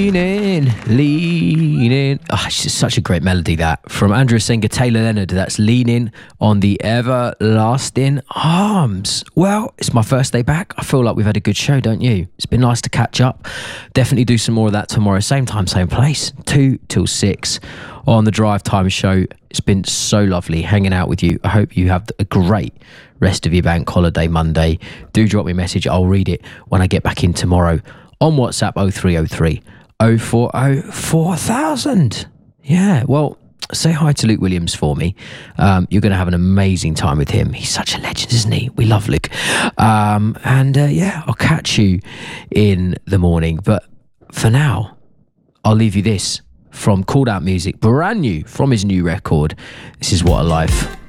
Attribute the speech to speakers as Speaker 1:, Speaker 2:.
Speaker 1: Leaning. Oh, it's just such a great melody, that. From Andrew Singer, Taylor Leonard, that's Leaning on the Everlasting Arms. Well, it's my first day back. I feel like we've had a good show, don't you? It's been nice to catch up. Definitely do some more of that tomorrow. Same time, same place. 2 till 6 on the Drive Time Show. It's been so lovely hanging out with you. I hope you have a great rest of your bank holiday Monday. Do drop me a message. I'll read it when I get back in tomorrow on WhatsApp 0303 040 4000. Yeah, well, say hi to Luke Williams for me. You're going to have an amazing time with him. He's such a legend, isn't he? We love Luke. Yeah, I'll catch you in the morning. But for now, I'll leave you this from Called Out Music, brand new from his new record. This is What a Life.